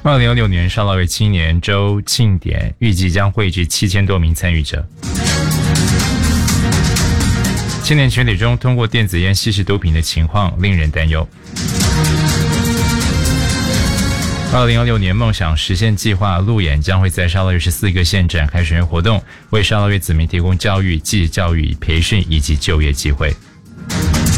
2026年沙捞越青年周庆典预计将汇聚7000多名参与者。青年群体中通过电子烟吸食毒品的情况令人担忧。2026年梦想实现计划路演将会在沙捞越14个县展开巡回活动，为沙捞越子民提供教育、技教育、培训以及就业机会。